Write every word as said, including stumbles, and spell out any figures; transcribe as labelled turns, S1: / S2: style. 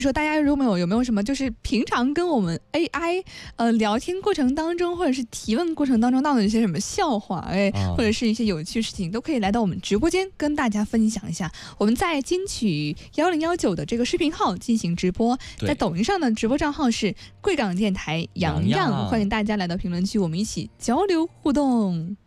S1: 说大家如果有有没有什么就是平常跟我们 A I 呃聊天过程当中或者是提问过程当中闹的一些什么笑话哎、啊，或者是一些有趣事情，都可以来到我们直播间跟大家分享一下。我们在金曲一零一九的这个视频号进行直播，在抖音上的直播账号是贵港电台洋洋，欢迎大家来到评论区，我们一起交流互动。